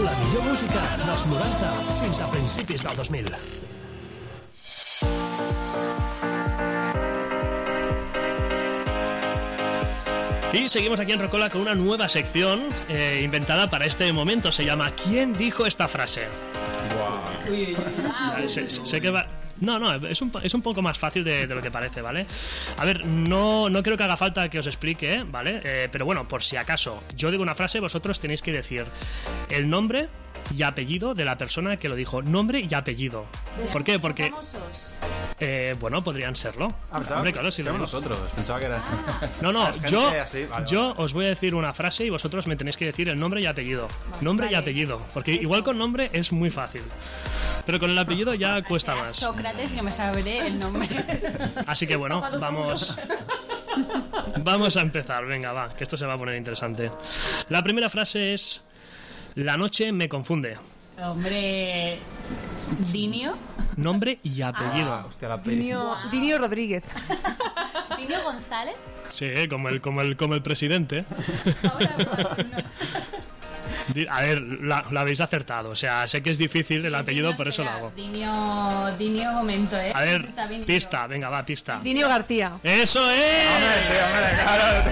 La millor música dels 90 fins a principis del 2000. Y seguimos aquí en Rocola con una nueva sección inventada para este momento. Se llama ¿Quién dijo esta frase? Wow. Uy, sé que va... No, es un poco más fácil de lo que parece, ¿vale? A ver, no creo que haga falta que os explique, ¿vale? Pero bueno, por si acaso yo digo una frase, vosotros tenéis que decir el nombre y apellido de la persona que lo dijo. Nombre y apellido. ¿Por qué? Porque... bueno, podrían serlo. Hombre, claro, si lo nosotros. Pensaba que era... No, así, yo os voy a decir una frase y vosotros me tenéis que decir el nombre y apellido. Nombre y apellido. Porque igual con nombre es muy fácil. Pero con el apellido ya cuesta más. Sócrates, que me sabré el nombre. Así que bueno, vamos a empezar. Venga, va, que esto se va a poner interesante. La primera frase es: la noche me confunde. Hombre, Dinio. Nombre y apellido. Hostia, Dinio Rodríguez. Dinio González. Sí, como el presidente. A ver, la habéis acertado. O sea, sé que es difícil el apellido, por eso lo hago. Dinio momento, ¿eh? A ver, pista, venga, va, pista. Dinio García. ¡Eso es! Hombre, claro.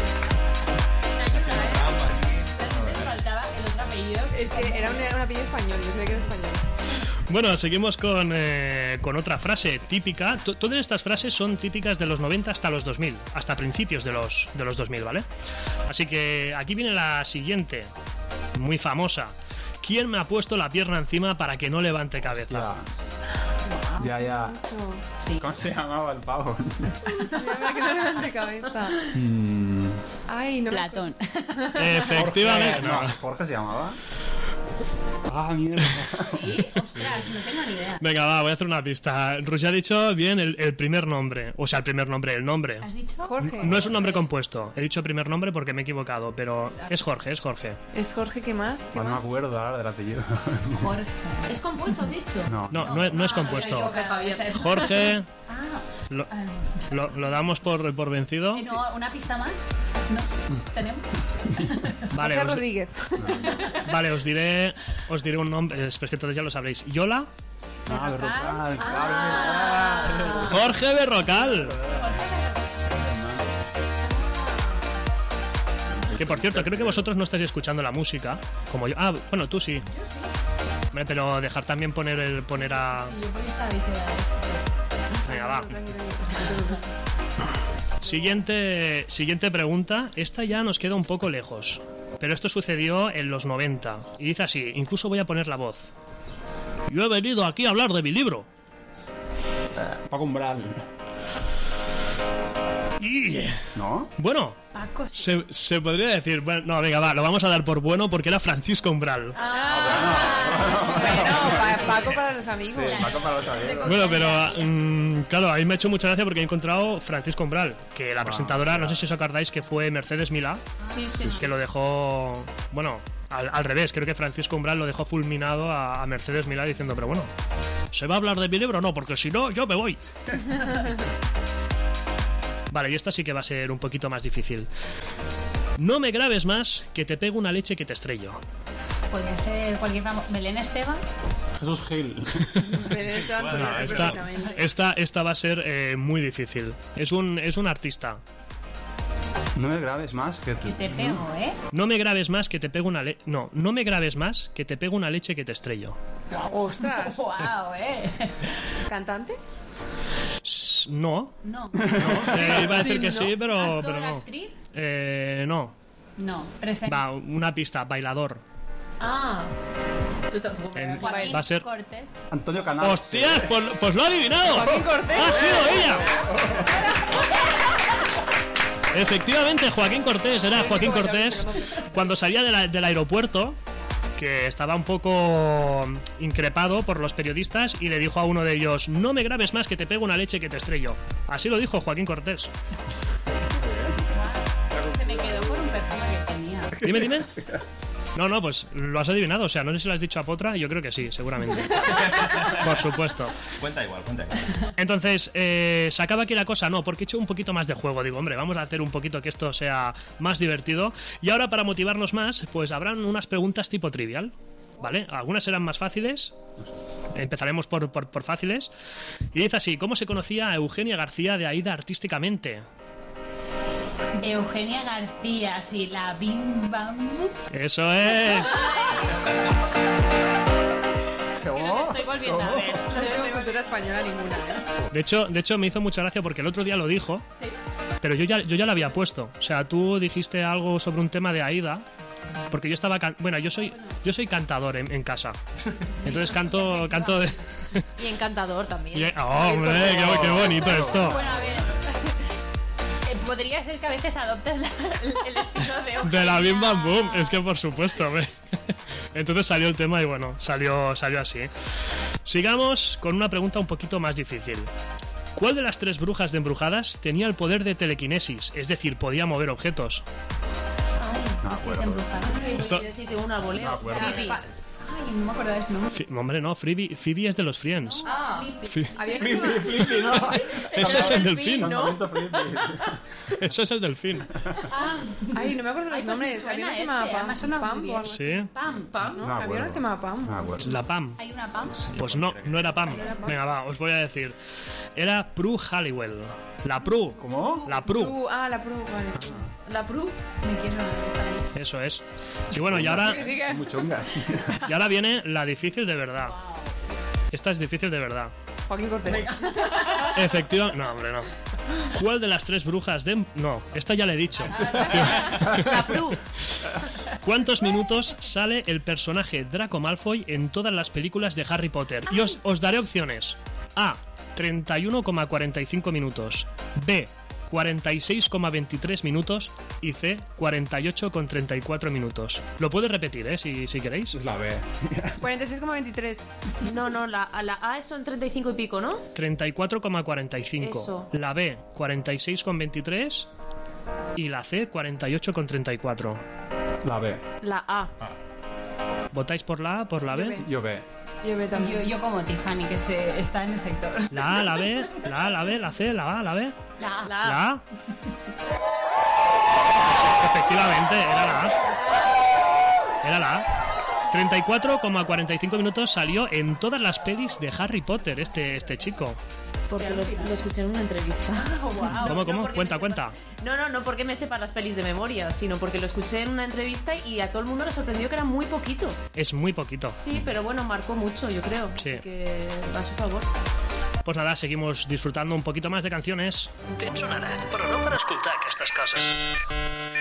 Faltaba el otro apellido. Es que era un apellido español, yo sé que era español. Bueno, seguimos con otra frase típica. Todas estas frases son típicas de los 90 hasta los 2000, hasta principios de los 2000, ¿vale? Así que aquí viene la siguiente, muy famosa. ¿Quién me ha puesto la pierna encima para que no levante cabeza? Ya. Sí. ¿Cómo se llamaba el pavo? Para que no levante cabeza. Ay, no. Platón. Efectivamente. ¿Jorge se llamaba? Ah, mierda. Sí, ostras, no tengo ni idea. Venga, va, voy a hacer una pista. Roger ha dicho bien el primer nombre. O sea, el nombre. ¿Has dicho? Jorge. No es un nombre compuesto. He dicho primer nombre porque me he equivocado, pero es Jorge. ¿Es Jorge qué más? No me acuerdo ahora del apellido. Jorge. ¿Es compuesto, has dicho? No es compuesto. Jorge Javier. Jorge, Ah, lo damos por vencido. no, ¿una pista más? No, ¿tenemos? Vale, Jorge Rodríguez. Vale, os diré un nombre. Es que entonces ya lo sabréis. Yola. Berrocal, Ah. Jorge Berrocal. Que por cierto, creo que vosotros no estáis escuchando la música como yo. Ah, bueno, tú sí. Pero dejar también poner a... Yo por esta vez. Venga, va. Siguiente pregunta. Esta ya nos queda un poco lejos, pero esto sucedió en los 90. Y dice así, incluso voy a poner la voz. Yo he venido aquí a hablar de mi libro. Paco Umbral. ¿No? Bueno, Paco. se podría decir... Bueno, no, venga, va, lo vamos a dar por bueno porque era Francisco Umbral. Paco para los amigos. Sí, Paco para los amigos. Bueno, pero claro, a mí me ha hecho mucha gracia porque he encontrado Francisco Umbral, que la presentadora, no sé si os acordáis, que fue Mercedes Milá, Sí. que lo dejó... Bueno, al revés, creo que Francisco Umbral lo dejó fulminado a Mercedes Milá diciendo, pero bueno, ¿se va a hablar de mi libro? No, porque si no, yo me voy. Vale, y esta sí que va a ser un poquito más difícil. No me grabes más, que te pego una leche que te estrello. Podría ser cualquier famoso. Belén Esteban. Jesús Gil. Esta va a ser muy difícil. Es un artista. No me grabes más que Que te pego, ¿eh? No me grabes más, que te pego una leche... No me grabes más, que te pego una leche que te estrello. Ostras. ¡Wow, ¿Cantante? No. No. Iba a decir que sí, pero ¿Actor, no. actriz? No. No. Presente. Va, una pista, bailador. Ah. Va a ser... Cortés. Antonio Canal. ¡Hostias! Pues lo ha adivinado. Joaquín Cortés. ¡Ha sido ella! Efectivamente, Joaquín Cortés. Era Joaquín Cortés cuando salía del aeropuerto, que estaba un poco increpado por los periodistas, y le dijo a uno de ellos: no me grabes más, que te pego una leche que te estrello. Así lo dijo Joaquín Cortés. Se me quedó por un perfume que tenía. Dime. No, pues lo has adivinado. O sea, no sé si lo has dicho a Potra. Yo creo que sí, seguramente. Por supuesto. Cuenta igual. Entonces, ¿se acaba aquí la cosa? No, porque he hecho un poquito más de juego. Digo, hombre, vamos a hacer un poquito que esto sea más divertido. Y ahora, para motivarnos más, pues habrán unas preguntas tipo trivial. ¿vale? Algunas eran más fáciles. Empezaremos por fáciles. Y dice así: ¿cómo se conocía a Eugenia García de Aída artísticamente? Eugenia García, sí, la Bim Bam. ¡Eso es! Es que no me estoy volviendo a ver. No tengo cultura española ninguna, ¿eh? De hecho, me hizo mucha gracia porque el otro día lo dijo, Sí. pero yo ya lo había puesto. O sea, tú dijiste algo sobre un tema de Aída, porque yo estaba... Bueno, yo soy cantador en casa. Entonces canto de... Y encantador también. ¡Oh, hombre! ¡Qué bonito esto! Bueno, a ver. Podría ser que a veces adoptes el estilo de Eugenia. De la Bim Bam Boom, es que por supuesto, hombre. Entonces salió el tema y bueno, salió así. Sigamos con una pregunta un poquito más difícil. ¿Cuál de las 3 brujas de Embrujadas tenía el poder de telequinesis? Es decir, podía mover objetos. No me acuerdo. Esto- Quiero decir que una voleo. No me acuerdo. Phoebe. Ay, no me acuerdo de eso, ¿no? Hombre, no, Phoebe es de los Friends. Ah, Había Flippy, una- Flippy, no. Ese es el delfín, ¿no? Campamento Flippy. Eso es el delfín. Ay, no me acuerdo de Ay, los pues nombres. me Había una que se suena llamaba me ha Pam. sonado muy Pam o bien. algo así. Sí. Pam. ¿No? No Había me una acuerdo. que se llamaba Pam. No me acuerdo. La Pam. Hay una Pam. Pues no era Pam. Venga, va, os voy a decir. Era Prue Halliwell. La Prue. ¿Cómo? La Prue. La Pru, vale. La Pru. Me quiero ver. Eso es. Y bueno, y ahora Sigue. Muy chungas. viene la difícil de verdad. Esta es difícil de verdad. Joaquín Cortés. Efectivamente. No, hombre, no. ¿Cuál de las 3 brujas de... No, esta ya le he dicho. La Pru. ¿Cuántos minutos sale el personaje Draco Malfoy en todas las películas de Harry Potter? Y os daré opciones. A, 31,45 minutos. B, 46,23 minutos. Y C, 48,34 minutos. Lo puedes repetir, si queréis. Es la B. 46,23. No, la A son 35 y pico, ¿no? 34,45. Eso. La B, 46,23. Y la C, 48,34. La B. La A. ¿Votáis por la A, por la B? Yo B. Yo veo también. Yo como Tiffany, que está en el sector. La A, la B, la A, la B, la C, la A, la B. La A. La A. Efectivamente, era la A. Era la A. 34,45 minutos salió en todas las pelis de Harry Potter, este chico. Porque lo escuché en una entrevista. ¿Cómo? porque Cuenta, me cuenta. No porque me sepa las pelis de memoria, sino porque lo escuché en una entrevista y a todo el mundo le sorprendió que era muy poquito. Es muy poquito. Sí, pero bueno, marcó mucho, yo creo. Sí. Así que va a su favor. Pues nada, seguimos disfrutando un poquito más de canciones. Tens una edat, però no per escoltar aquestes coses.